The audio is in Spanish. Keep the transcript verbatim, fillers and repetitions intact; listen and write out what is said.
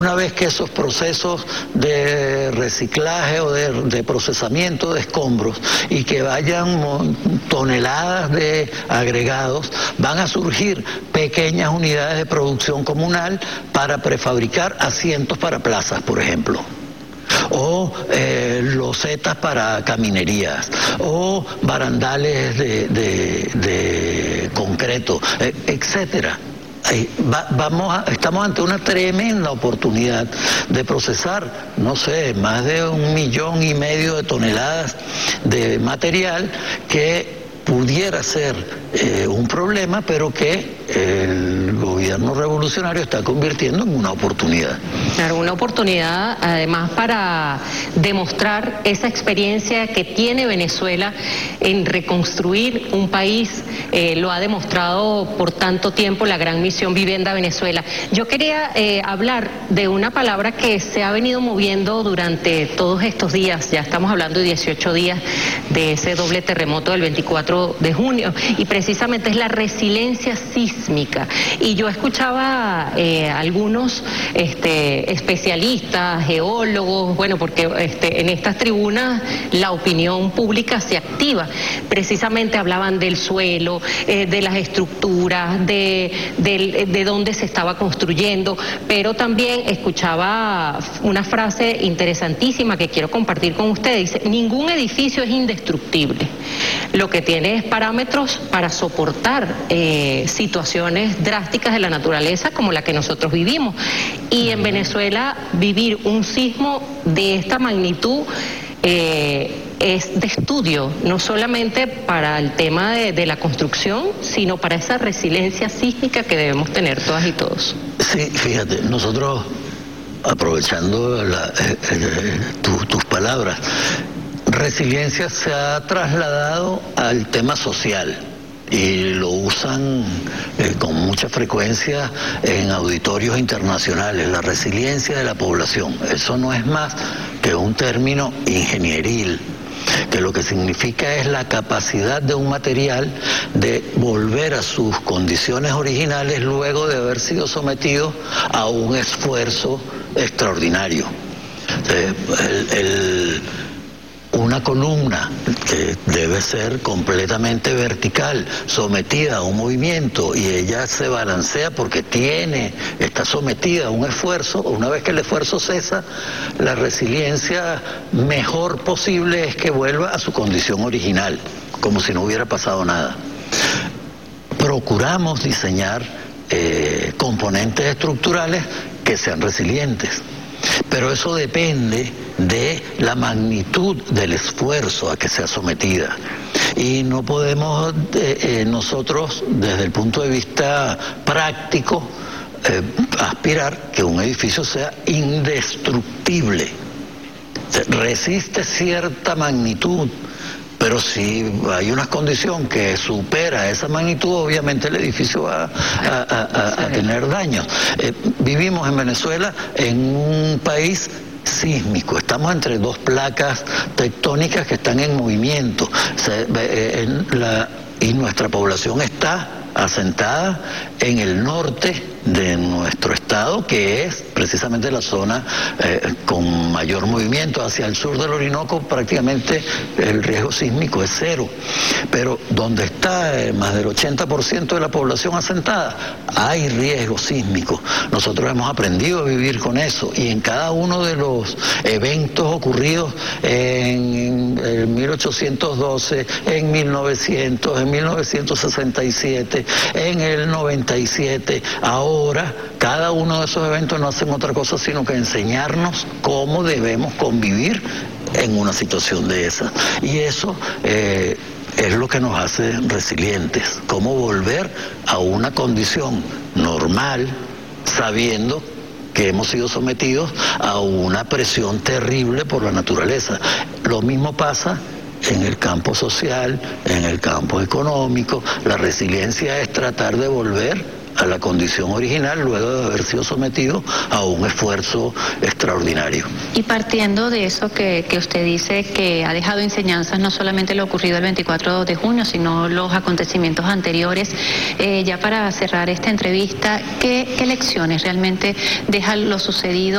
Una vez que esos procesos de reciclaje o de, de procesamiento de escombros y que vayan toneladas de agregados, van a surgir pequeñas unidades de producción comunal para prefabricar asientos para plazas, por ejemplo, o eh, losetas para caminerías, o barandales de, de, de concreto, eh, etcétera. Va, vamos a, estamos ante una tremenda oportunidad de procesar, no sé, más de un millón y medio de toneladas de material que pudiera ser eh, un problema, pero que el gobierno revolucionario está convirtiendo en una oportunidad. Claro, una oportunidad además para demostrar esa experiencia que tiene Venezuela en reconstruir un país. Eh, lo ha demostrado por tanto tiempo la gran misión Vivienda Venezuela. Yo quería eh, hablar de una palabra que se ha venido moviendo durante todos estos días. Ya estamos hablando de dieciocho días de ese doble terremoto del veinticuatro de junio, y precisamente es la resiliencia sísmica. Y yo escuchaba eh, algunos este, especialistas, geólogos, bueno, porque este, en estas tribunas la opinión pública se activa. Precisamente hablaban del suelo, eh, de las estructuras, de, de, de dónde se estaba construyendo, pero también escuchaba una frase interesantísima que quiero compartir con ustedes. Dice: ningún edificio es indestructible. Lo que tiene es parámetros para soportar eh, situaciones drásticas de la naturaleza como la que nosotros vivimos. Y en Venezuela vivir un sismo de esta magnitud eh, es de estudio, no solamente para el tema de, de la construcción, sino para esa resiliencia sísmica que debemos tener todas y todos. Sí, fíjate, nosotros, aprovechando la, eh, eh, tu, tus palabras, resiliencia se ha trasladado al tema social y lo usan eh, con mucha frecuencia en auditorios internacionales, la resiliencia de la población. Eso no es más que un término ingenieril, que lo que significa es la capacidad de un material de volver a sus condiciones originales luego de haber sido sometido a un esfuerzo extraordinario. Eh, el, el Una columna que debe ser completamente vertical, sometida a un movimiento, y ella se balancea porque tiene, está sometida a un esfuerzo. Una vez que el esfuerzo cesa, la resiliencia mejor posible es que vuelva a su condición original, como si no hubiera pasado nada. Procuramos diseñar eh, componentes estructurales que sean resilientes, pero eso depende de la magnitud del esfuerzo a que sea sometida. Y no podemos eh, eh, nosotros, desde el punto de vista práctico, eh, aspirar que un edificio sea indestructible. Resiste cierta magnitud, pero si hay una condición que supera esa magnitud, obviamente el edificio va a, a, a, a tener daños. Eh, vivimos en Venezuela en un país sísmico, estamos entre dos placas tectónicas que están en movimiento. Se, eh, en la, y nuestra población está asentada en el norte de nuestro estado, que es precisamente la zona eh, con mayor movimiento. Hacia el sur del Orinoco prácticamente el riesgo sísmico es cero, pero donde está eh, más del ochenta por ciento de la población asentada, hay riesgo sísmico. Nosotros hemos aprendido a vivir con eso, y en cada uno de los eventos ocurridos en, en mil ochocientos doce, en mil novecientos, en mil novecientos sesenta y siete, en el noventa y siete, ahora Ahora, cada uno de esos eventos no hacen otra cosa sino que enseñarnos cómo debemos convivir en una situación de esa. Y eso eh, es lo que nos hace resilientes, cómo volver a una condición normal, sabiendo que hemos sido sometidos a una presión terrible por la naturaleza. Lo mismo pasa en el campo social, en el campo económico. La resiliencia es tratar de volver a la condición original luego de haber sido sometido a un esfuerzo extraordinario. Y partiendo de eso que, que usted dice que ha dejado enseñanzas, no solamente lo ocurrido el veinticuatro de junio, sino los acontecimientos anteriores, eh, ya para cerrar esta entrevista, ¿qué, qué lecciones realmente deja lo sucedido